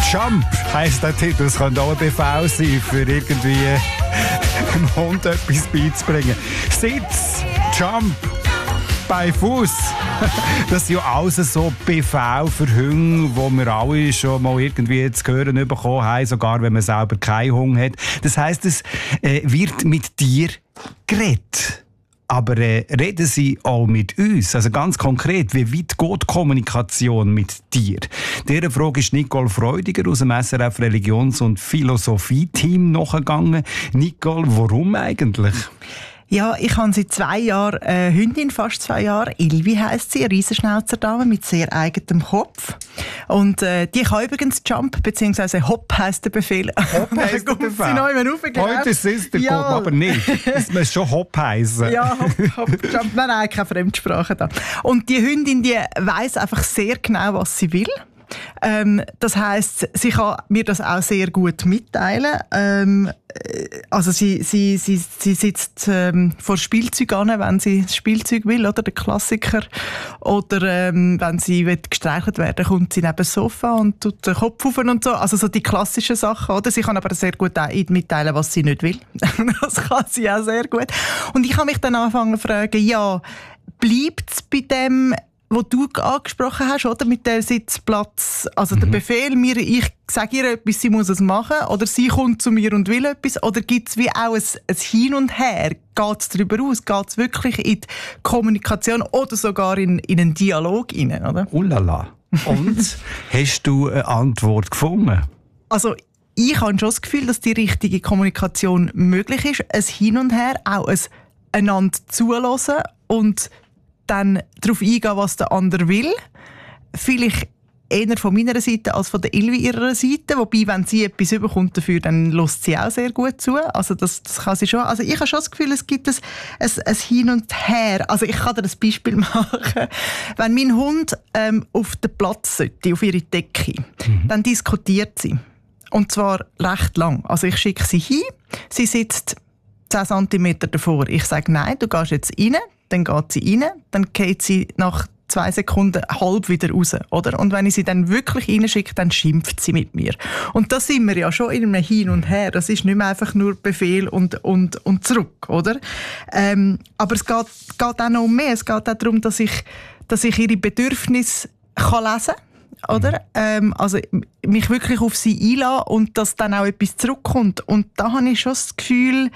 Jump heisst der Titel. Es könnte auch ein Befehl sein, für irgendwie einem Hund etwas beizubringen. Sitz, Jump, bei Fuß. Das sind ja alles so Befehle für Hunde, die wir alle schon mal irgendwie zu hören bekommen haben, sogar wenn man selber keinen Hund hat. Das heisst, es wird mit dir geredet. Aber reden sie auch mit uns? Also ganz konkret, wie weit geht die Kommunikation mit dir? Dieser Frage ist Nicole Freudiger aus dem SRF Religions- und Philosophie-Team nachgegangen. Nicole, warum eigentlich? Ja, ich habe seit 2 Jahren eine Hündin, fast 2 Jahre. Ilvi heisst sie, eine Riesenschnauzerdame mit sehr eigenem Kopf. Und die kann übrigens Jump, bzw. Hop heisst der Befehl. Hop heisst der Befehl. Heute ist es der Gott, aber nicht. Es muss schon Hop heissen. Ja, Hop, Jump. Nein, keine Fremdsprache da. Und die Hündin, die weiss einfach sehr genau, was sie will. Das heisst, sie kann mir das auch sehr gut mitteilen. Also sie sitzt vor Spielzeug an, wenn sie das Spielzeug will, oder der Klassiker. Oder wenn sie gestreichelt werden, kommt sie neben das Sofa und tut den Kopf auf und so. Also so die klassischen Sachen, oder? Sie kann aber sehr gut auch mitteilen, was sie nicht will. Das kann sie auch sehr gut. Und ich habe mich dann angefangen zu fragen, ja, bleibt es bei dem, wo du angesprochen hast, oder? Mit dem Sitzplatz, also der Befehl, ich sage ihr etwas, sie muss es machen, oder sie kommt zu mir und will etwas, oder gibt es wie auch ein Hin und Her? Geht es darüber aus? Geht es wirklich in die Kommunikation oder sogar in einen Dialog hinein, oder? Ulala. Und hast du eine Antwort gefunden? Also, ich habe schon das Gefühl, dass die richtige Kommunikation möglich ist. Ein Hin und Her, auch ein einander zuhören und dann darauf eingehen, was der andere will. Vielleicht eher von meiner Seite als von der Ilvi ihrer Seite. Wobei, wenn sie etwas überkommt dafür, dann lässt sie auch sehr gut zu. Also das kann sie schon. Also ich habe schon das Gefühl, es gibt ein Hin und Her. Also ich kann dir ein Beispiel machen. Wenn mein Hund auf den Platz sollte, auf ihre Decke, dann diskutiert sie. Und zwar recht lang. Also ich schicke sie hin, sie sitzt 10 cm davor. Ich sage, nein, du gehst jetzt rein. Dann geht sie rein, dann geht sie nach 2 Sekunden halb wieder raus, oder? Und wenn ich sie dann wirklich reinschicke, dann schimpft sie mit mir. Und da sind wir ja schon in einem Hin und Her. Das ist nicht mehr einfach nur Befehl und zurück, oder? Aber es geht auch noch um mehr. Es geht auch darum, dass ich ihre Bedürfnisse lesen kann. Oder? Also mich wirklich auf sie einlassen und dass dann auch etwas zurückkommt. Und da habe ich schon das Gefühl,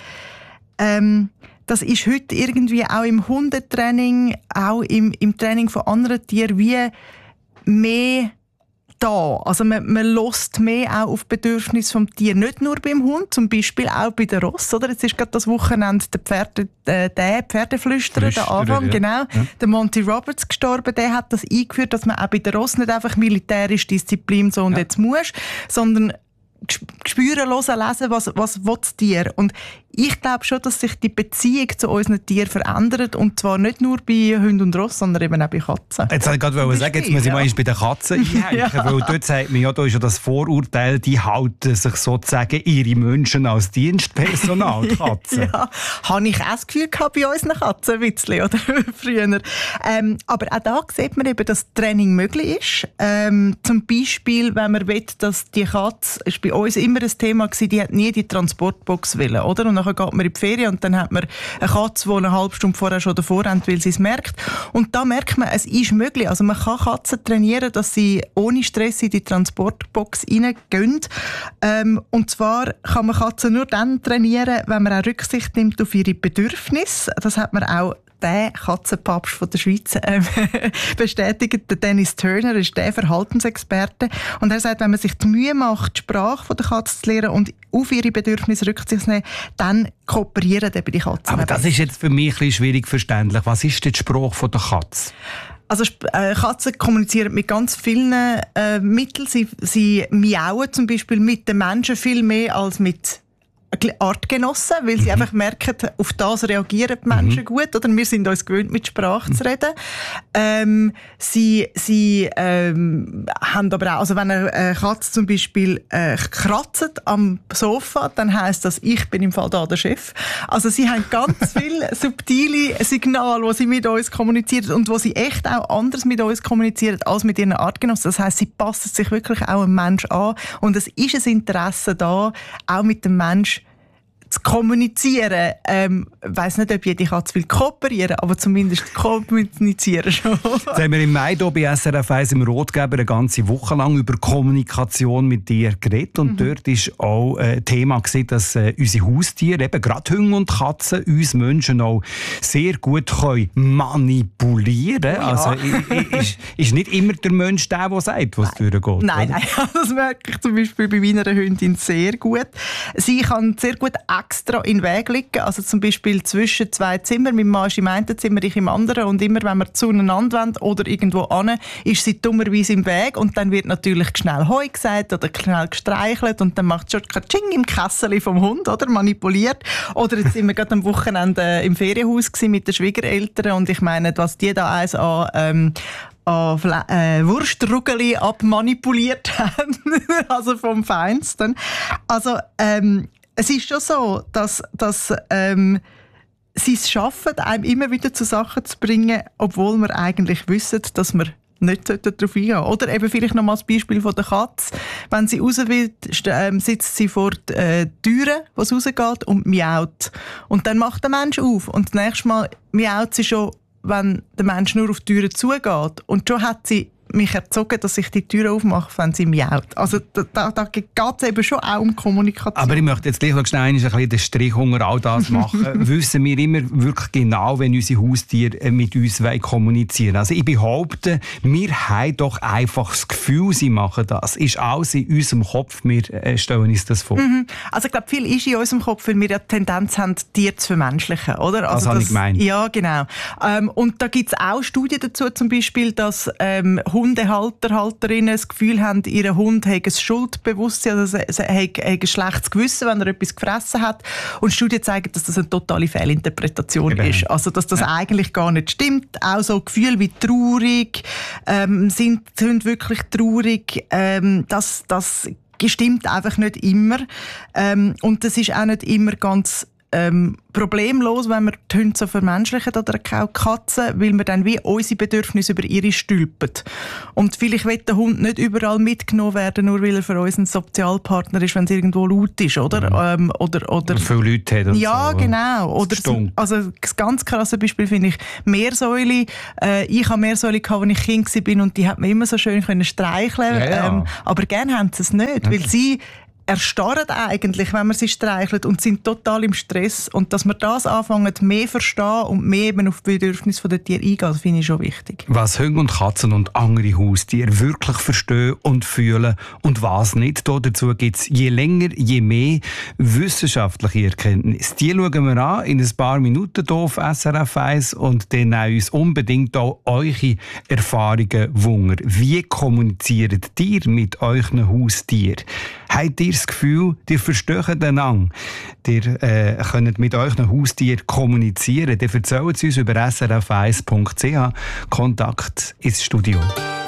das ist heute irgendwie auch im Hundetraining, auch im Training von anderen Tieren wie mehr da. Also man hört mehr auch auf Bedürfnisse vom Tier. Nicht nur beim Hund, zum Beispiel auch bei den Ross. Oder? Jetzt ist gerade das Wochenende der Pferdeflüsterer, der Anfang, ja. Genau. Ja. Der Monty Roberts gestorben, der hat das eingeführt, dass man auch bei den Ross nicht einfach militärisch Disziplin so und jetzt muss, sondern spüren, hören, lesen, was will das Tier. Und ich glaube schon, dass sich die Beziehung zu unseren Tieren verändert. Und zwar nicht nur bei Hunden und Ross, sondern eben auch bei Katzen. Jetzt wollte ich gerade sagen, jetzt muss ich mal bei den Katzen einhängen. Weil dort sagt man ja, da ist ja das Vorurteil, die halten sich sozusagen ihre Menschen als Dienstpersonal, die Katzen. Ja, habe ich auch das Gefühl gehabt bei unseren Katzen, ein bisschen, oder früher. Aber auch da sieht man eben, dass Training möglich ist. Zum Beispiel, wenn man will, dass die Katze, ist bei uns immer ein Thema gewesen, die hat nie die Transportbox wollen, oder? Und dann geht man in die Ferien und dann hat man eine Katze, die eine halbe Stunde vorher schon davor rennt, weil sie es merkt. Und da merkt man, es ist möglich. Also man kann Katzen trainieren, dass sie ohne Stress in die Transportbox reingehen. Und zwar kann man Katzen nur dann trainieren, wenn man auch Rücksicht nimmt auf ihre Bedürfnisse. Das hat man auch der Katzenpapst von der Schweiz bestätigt. Der Dennis Turner ist der Verhaltensexperte. Und er sagt, wenn man sich die Mühe macht, die Sprache der Katze zu lernen und auf ihre Bedürfnisse Rücksicht zu nehmen, dann kooperieren eben die Katzen. Aber das ist jetzt für mich ein bisschen schwierig verständlich. Was ist denn die Sprache der Katze? Also Katzen kommunizieren mit ganz vielen Mitteln. Sie miauen zum Beispiel mit den Menschen viel mehr als mit Artgenossen, weil sie einfach merken, auf das reagieren die Menschen gut. Oder wir sind uns gewöhnt, mit Sprache zu reden. Sie haben aber auch, also wenn eine Katze zum Beispiel kratzt am Sofa, dann heisst das, ich bin im Fall da der Chef. Also sie haben ganz viele subtile Signale, die sie mit uns kommunizieren und wo sie echt auch anders mit uns kommunizieren als mit ihren Artgenossen. Das heisst, sie passen sich wirklich auch einem Mensch an und es ist ein Interesse da, auch mit dem Mensch zu kommunizieren. Ich weiss nicht, ob jede Katze will kooperieren, aber zumindest kommunizieren schon. Jetzt haben wir im Mai hier bei SRF 1 im Rotgeber eine ganze Woche lang über Kommunikation mit dir geredet. Und dort war auch Thema, dass unsere Haustiere, eben gerade Hunde und Katzen, uns Menschen auch sehr gut manipulieren können. Oh ja. Also ist nicht immer der Mensch der sagt, was durchgeht. Nein, das merke ich zum Beispiel bei meiner Hündin sehr gut. Sie kann sehr gut extra in den Weg liegen. Also zum Beispiel zwischen zwei Zimmern. Mein Mann ist im einen Zimmer, ich im anderen. Und immer, wenn wir zueinander wollen oder irgendwo hin, ist sie dummerweise im Weg. Und dann wird natürlich schnell Heu gesagt oder schnell gestreichelt. Und dann macht schon Katsching im Kessel vom Hund, oder? Manipuliert. Oder jetzt sind wir gerade am Wochenende im Ferienhaus mit den Schwiegereltern. Und ich meine, was die da eins an Wurstruggeli abmanipuliert haben. Also vom Feinsten. Also, es ist schon so, dass sie es schaffen, einem immer wieder zu Sachen zu bringen, obwohl wir eigentlich wissen, dass wir nicht darauf eingehen sollten. Oder eben vielleicht noch mal das Beispiel von der Katze. Wenn sie raus will, sitzt sie vor der Türe, wo es rausgeht, und miaut. Und dann macht der Mensch auf. Und das nächste Mal miaut sie schon, wenn der Mensch nur auf die Türe zugeht. Und schon hat sie mich erzogen, dass ich die Tür aufmache, wenn sie miaut. Also da geht es eben schon auch um Kommunikation. Aber ich möchte jetzt gleich noch schnell ein bisschen den Strich unter all das machen. Wissen wir immer wirklich genau, wenn unsere Haustiere mit uns kommunizieren wollen. Also ich behaupte, wir haben doch einfach das Gefühl, sie machen das. Ist alles in unserem Kopf, wir stellen uns das vor. Also ich glaube, viel ist in unserem Kopf, weil wir ja die Tendenz haben, Tiere zu vermenschlichen, oder? Also das habe ich gemeint. Ja, genau. Und da gibt es auch Studien dazu, zum Beispiel, dass Hundehalter, Halterinnen das Gefühl haben, ihr Hund hat ein Schuldbewusstsein, also er hat ein schlechtes Gewissen, wenn er etwas gefressen hat. Und Studien zeigen, dass das eine totale Fehlinterpretation ist. Also, dass das eigentlich gar nicht stimmt. Auch so Gefühle wie traurig, sind wirklich traurig, das stimmt einfach nicht immer. Und das ist auch nicht immer ganz problemlos, wenn wir die Hunde so vermenschlichen oder auch Katzen, weil wir dann wie unsere Bedürfnisse über ihre stülpen. Und vielleicht will der Hund nicht überall mitgenommen werden, nur weil er für uns ein Sozialpartner ist, wenn es irgendwo laut ist, oder? Oder viele Leute hat. Ja, so. Genau. Oder also das ganz krasse Beispiel finde ich Meersäule. Ich habe Meersäule gehabt, als ich Kind war, und die hat mir immer so schön streicheln. Ja. Aber gerne haben sie es nicht, weil sie erstarren eigentlich, wenn man sie streichelt, und sind total im Stress. Und dass wir das anfangen, mehr verstehen und mehr eben auf die Bedürfnisse der Tiere eingehen, das finde ich schon wichtig. Was Hunde und Katzen und andere Haustiere wirklich verstehen und fühlen und was nicht. Dazu gibt es je länger, je mehr wissenschaftliche Erkenntnisse. Die schauen wir an in ein paar Minuten hier auf SRF 1 und dann uns unbedingt auch eure Erfahrungen wundern. Wie kommuniziert ihr mit euren Haustieren? Habt ihr das Gefühl, ihr versteht einander? Ihr könnt mit euren Haustieren kommunizieren? Dann erzählt es uns über srf1.ch. Kontakt ins Studio.